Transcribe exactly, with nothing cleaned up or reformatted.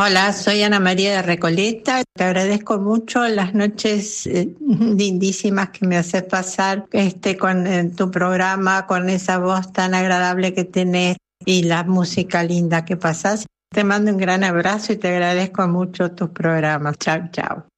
Hola, soy Ana María de Recoleta. Te agradezco mucho las noches eh, lindísimas que me haces pasar este, con en tu programa, con esa voz tan agradable que tenés y la música linda que pasás. Te mando un gran abrazo y te agradezco mucho tus programas. Chao, chao.